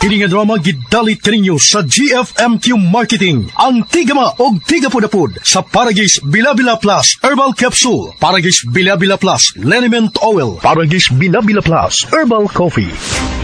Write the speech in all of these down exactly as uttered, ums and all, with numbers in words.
Kini nga drama gidalit kaninyo sa G F M Q Marketing. Ang tigama og tigapudapud sa Paragis Bila-Bila Plus Herbal Capsule, Paragis Bila-Bila Plus Liniment Oil, Paragis Bila-Bila Plus Herbal Coffee.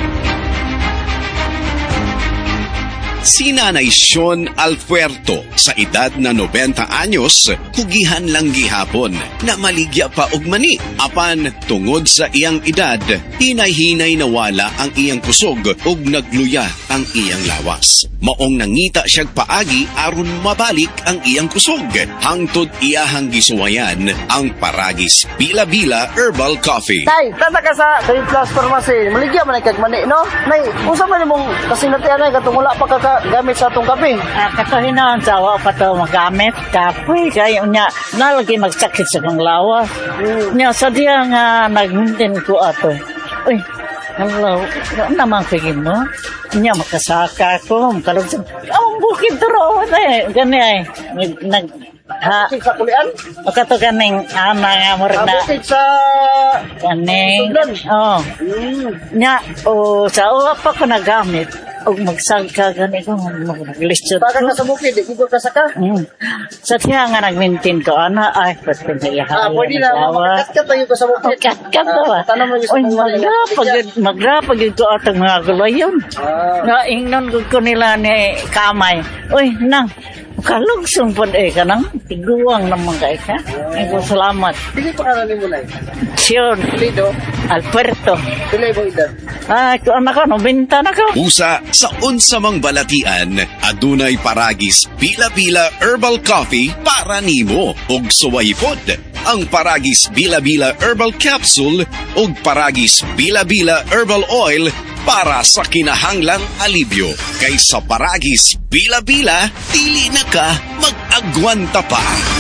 Si Nanay Sean Alfuerto, sa edad na noventa anyos, kugihan lang gihapon na maligya pa og mani. Apan tungod sa iyang edad, hinay-hinay nawala ang iyang kusog ug nagluya ang iyang lawas. Maong nangita siyag paagi aron mabalik ang iyang kusog. Hangtod iyahang gisuwayan ang Paragis Bila-Bila Herbal Coffee. Tay, tata ka sa Trade Plus Pharmacy. Maligya man kag mani, no? Nay, usa man imong kasinatian ay katong wala pa ka gamit sa atong kape. Ah, katuhinan sa awa pa to magamit kape kay unya nalagi magsakit sa kong lawas. Mm. Nya sa diya nga nag-maintain ko ato. Uy, hello, ano naman pigin mo? Nya makasaka ko, makalugsan. Ang bukid turo eh, gani ay nag ha sa kulian. O kato ganing ana nga mo na. Bukid sa ganing. Oh. Mm. Nya o sa uwa pa ko nagamit. Og magsangka gani ko maglistyo. Baka ka sa bukid, di ko ka saka. Mm. Sa tiya nga nag-maintain ko ana ay pwede na iyahay. Ah, pwede na makakat tayo ka sa bukid. Kakat ba? Tanong mo yung Oy, magrapag magrapag ko atong mga gulayon. Nga ingnon ko nila ni kamay. Uy, nang kalugsong po eh ka nang tiguang naman ka eh ka. Ay ko salamat. Dili pa ka mo na. Sion Lido Alberto. Pila mo edad? Ay, ko anak ko, nobenta na ko. Usa sa unsamang balatian, adunay Paragis Bila-Bila Herbal Coffee para nimo og suwaypod. Ang Paragis Bila-Bila Herbal Capsule ug Paragis Bila-Bila Herbal Oil para sa kinahanglang alibyo. Kay sa Paragis Bila-Bila, dili na ka mag-agwanta pa.